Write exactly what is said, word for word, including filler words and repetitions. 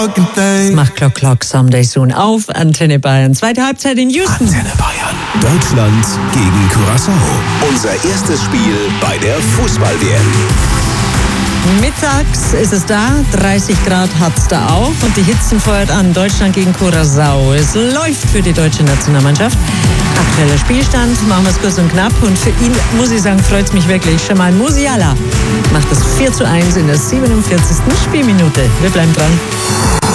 fucking thing. Macht Clock Clock Someday Soon auf Antenne Bayern. Zweite Halbzeit in Houston. Antenne Bayern. Deutschland gegen Curaçao. Unser erstes Spiel bei der Fußball-W M. Mittags ist es da, dreißig Grad hat's da auch und die Hitze feuert an. Deutschland gegen Curaçao. Es läuft für die deutsche Nationalmannschaft. Aktueller Spielstand, machen wir es kurz und knapp. Und für ihn, muss ich sagen, freut es mich wirklich. Jamal Musiala macht das vier zu eins in der siebenundvierzigsten Spielminute. Wir bleiben dran.